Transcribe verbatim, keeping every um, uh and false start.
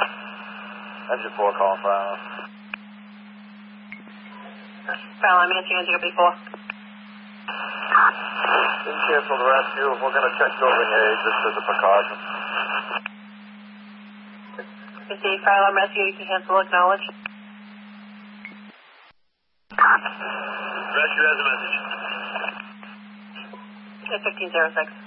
Engine four, call file. File, I'm answering engine before. Didn't cancel the rescue. We're going to check building A just as a precaution. fifty, file, I'm rescue. You can cancel, acknowledge. Rescue has a message. fifteen oh six.